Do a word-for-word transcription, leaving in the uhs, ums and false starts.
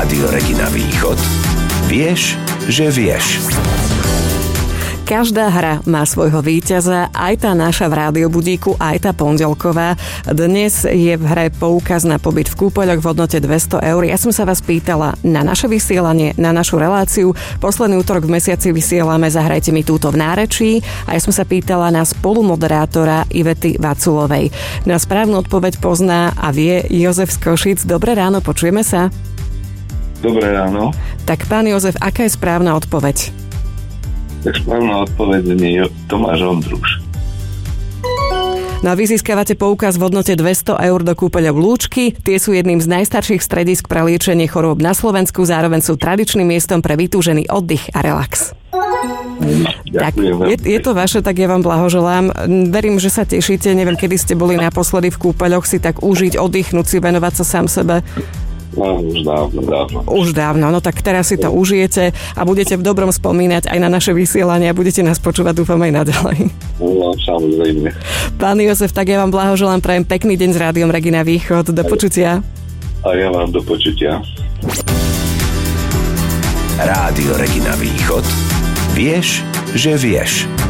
Rádio Regina Východ. Vieš, že vieš. Každá hra má svojho víťaza, aj tá naša v rádiobudíku, aj tá pondelková. Dnes je v hre poukaz na pobyt v kúpeľoch v hodnote dvesto eur. Ja som sa vás pýtala na naše vysielanie, na našu reláciu. Posledný útorok v mesiaci vysielame Zahrajte mi túto v nárečí a ja som sa pýtala na spolumoderátora Ivety Vaculovej. Na správnu odpoveď pozná a vie Jozef z Košic. Dobré ráno, počujeme sa? Dobré ráno. Tak pán Jozef, aká je správna odpoveď? Tak správna odpoveď je Tomáš Ondruš. No a vy získavate poukaz v hodnote dvesto eur do kúpeľov Lúčky. Tie sú jedným z najstarších stredisk pre liečenie chorôb na Slovensku, zároveň sú tradičným miestom pre vytúžený oddych a relax. Tak, je, je to vaše, tak ja vám blahoželám. Verím, že sa tešíte. Neviem, kedy ste boli naposledy v kúpeľoch si tak užiť, oddychnúť si, venovať sa sám sebe. No, už dávno, dávno. Už dávno, no tak teraz si to užijete a budete v dobrom spomínať aj na naše vysielanie a budete nás počúvať, dúfam, aj naďalej. No, samozrejme. Pán Jozef, tak ja vám blahoželám, prajem pekný deň s Rádiom Regina Východ. Do počutia. A ja vám do počutia. Rádio Regina Východ. Vieš, že vieš.